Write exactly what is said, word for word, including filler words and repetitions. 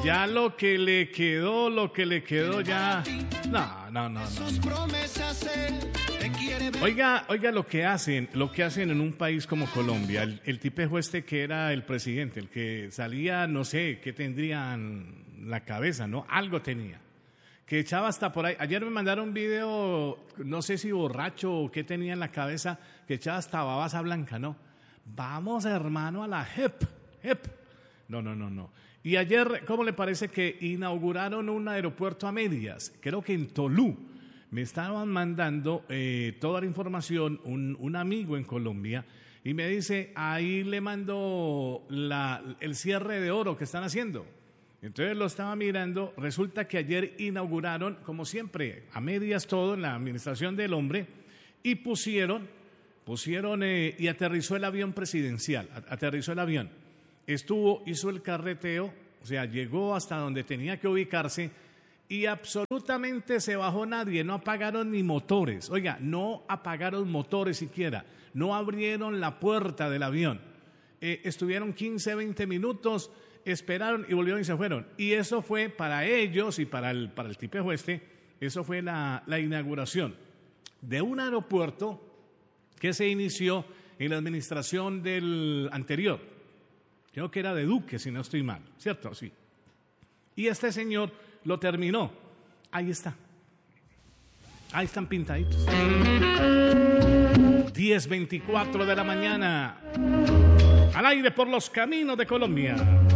Ya lo que le quedó, lo que le quedó ya... No, no, no, no. Oiga, oiga lo que hacen, lo que hacen en un país como Colombia. El, el tipejo este que era el presidente, el que salía, no sé, qué tendría en la cabeza, ¿no? Algo tenía. Que echaba hasta por ahí. Ayer me mandaron un video, no sé si borracho o qué tenía en la cabeza, que echaba hasta babasa blanca, ¿no? Vamos, hermano, a la J E P, J E P. No, no, no, no. Y ayer, ¿cómo le parece que inauguraron un aeropuerto a medias? Creo que en Tolú. Me estaban mandando eh, toda la información un, un amigo en Colombia y me dice, ahí le mando la, el cierre de oro que están haciendo. Entonces lo estaba mirando, resulta que ayer inauguraron, como siempre, a medias todo en la administración del hombre, y pusieron, pusieron eh, y aterrizó el avión presidencial, aterrizó el avión. Estuvo, hizo el carreteo, o sea, llegó hasta donde tenía que ubicarse y absolutamente se bajó nadie, no apagaron ni motores. Oiga, no apagaron motores siquiera, no abrieron la puerta del avión. Eh, estuvieron quince, veinte minutos, esperaron y volvieron y se fueron. Y eso fue para ellos y para el, para el tipejo este, eso fue la, la inauguración de un aeropuerto que se inició en la administración del anterior. Creo que era de Duque, si no estoy mal, ¿cierto? Sí. Y este señor lo terminó. Ahí está. Ahí están pintaditos. diez veinticuatro de la mañana. Al aire por los caminos de Colombia.